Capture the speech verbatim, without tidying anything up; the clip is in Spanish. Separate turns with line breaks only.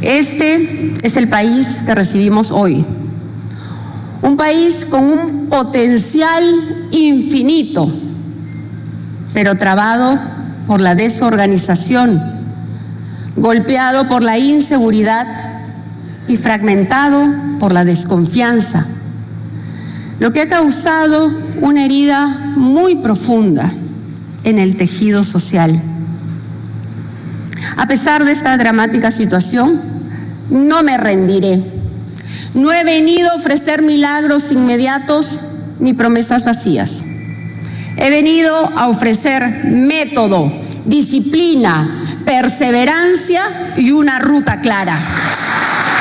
Este es el país que recibimos hoy. Un país con un potencial infinito, pero trabado por la desorganización, golpeado por la inseguridad y fragmentado por la desconfianza, lo que ha causado una herida muy profunda en el tejido social. A pesar de esta dramática situación, no me rendiré. No he venido a ofrecer milagros inmediatos ni promesas vacías. He venido a ofrecer método, disciplina, perseverancia y una ruta clara.